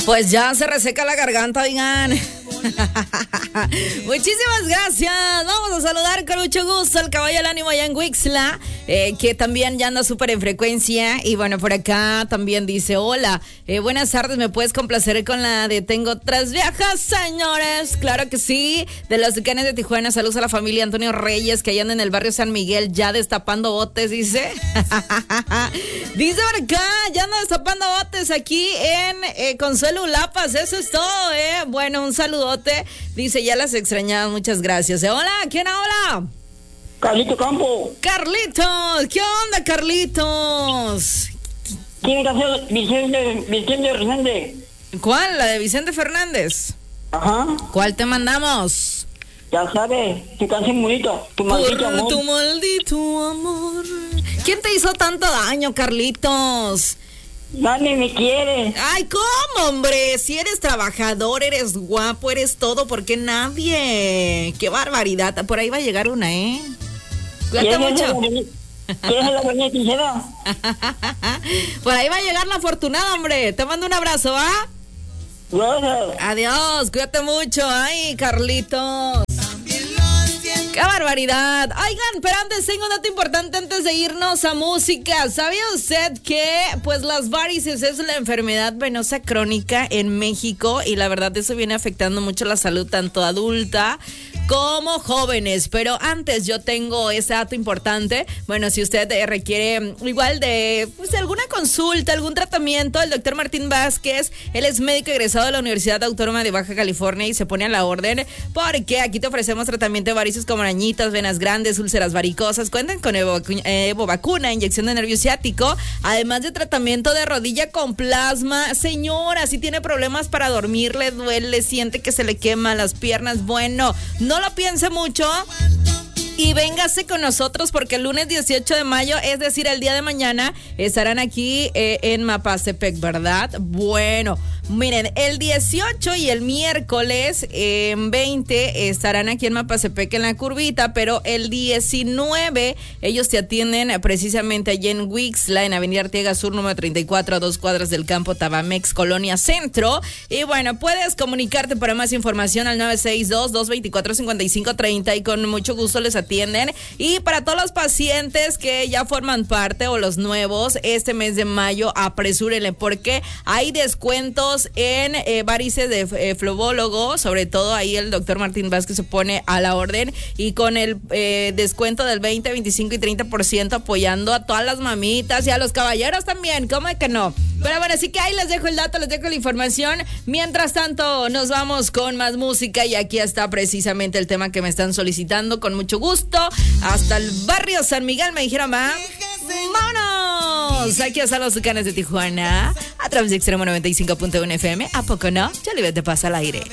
Pues ya se reseca la garganta, oigan. Muchísimas gracias. Vamos a saludar con mucho gusto al caballo del ánimo allá en Wixla, que también ya anda súper en frecuencia. Y bueno, por acá también dice: hola, buenas tardes, ¿me puedes complacer con la de Tengo 3 viejas, señores? Claro que sí. De los Tucanes de Tijuana, saludos a la familia Antonio Reyes, que anda en el barrio San Miguel, ya destapando botes, dice. Dice por acá, ya anda destapando botes aquí en Consuelo Ulapas. Eso es todo, Bueno, un saludote. Dice, ya las extrañaba, muchas gracias. Hola, ¿quién habla? Carlito Campo. Carlitos, ¿qué onda, Carlitos? Tiene que hacer Vicente Fernández. ¿Cuál? ¿La de Vicente Fernández? Ajá. ¿Cuál te mandamos? Ya sabes, tu canción bonita, tu maldito amor. Tu maldito amor. ¿Quién te hizo tanto daño, Carlitos? Nadie me quiere. Ay, ¿cómo, hombre? Si eres trabajador, eres guapo, eres todo, ¿por qué nadie? ¡Qué barbaridad! Por ahí va a llegar una, Cuídate mucho. ¿Quieres la doña Tijera? Por ahí va a llegar la afortunada, hombre. Te mando un abrazo, ¿ah? Gracias. Adiós, cuídate mucho. Ay, Carlitos. ¡Qué barbaridad! Oigan, pero antes tengo un dato importante antes de irnos a música. ¿Sabía usted que pues las varices es la enfermedad venosa crónica en México? Y la verdad eso viene afectando mucho la salud tanto adulta como jóvenes. Pero antes yo tengo ese dato importante. Bueno, si usted requiere igual de pues, alguna consulta, algún tratamiento, el doctor Martín Vázquez, él es médico egresado de la Universidad Autónoma de Baja California y se pone a la orden porque aquí te ofrecemos tratamiento de varices como arañitas, venas grandes, úlceras varicosas. Cuentan con Evo vacuna, inyección de nervio ciático, además de tratamiento de rodilla con plasma. Señora, si tiene problemas para dormir, le duele, siente que se le quema las piernas, bueno, no lo piense mucho y véngase con nosotros porque el lunes 18 de mayo, es decir, el día de mañana, estarán aquí en Mapastepec, ¿verdad? Bueno, miren, el 18 y el miércoles 20 estarán aquí en Mapastepec en la curvita, pero el 19 ellos te atienden precisamente allí en Wixla, en Avenida Arteaga Sur, número 34, a 2 cuadras del campo Tabamex, Colonia Centro. Y bueno, puedes comunicarte para más información al 962-224-5530 y con mucho gusto les atienden. Y para todos los pacientes que ya forman parte o los nuevos, este mes de mayo apresúrenle porque hay descuentos en varices de flebólogo, sobre todo ahí el doctor Martín Vázquez se pone a la orden y con el descuento del 20, 25 y 30% apoyando a todas las mamitas y a los caballeros también, ¿cómo es que no? Pero bueno, así que ahí les dejo el dato, les dejo la información. Mientras tanto, nos vamos con más música y aquí está precisamente el tema que me están solicitando con mucho gusto. Hasta el barrio San Miguel me dijeron, va. ¡Vámonos! Aquí están los Tucanes de Tijuana a través de Extremo 95.1 FM. ¿A poco no? Ya le te pasa al aire.